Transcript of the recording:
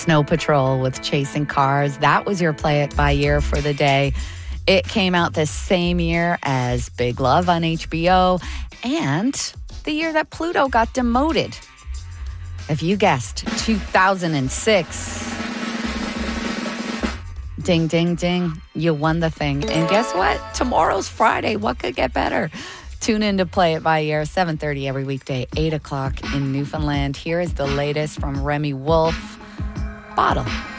Snow Patrol with Chasing Cars. That was your Play It By Year for the day. It came out this same year as Big Love on HBO and the year that Pluto got demoted. If you guessed 2006, ding, ding, ding, you won the thing. And guess what? Tomorrow's Friday. What could get better? Tune in to Play It By Ear, 7:30 every weekday, 8 o'clock in Newfoundland. Here is the latest from Remy Wolf, Bottle.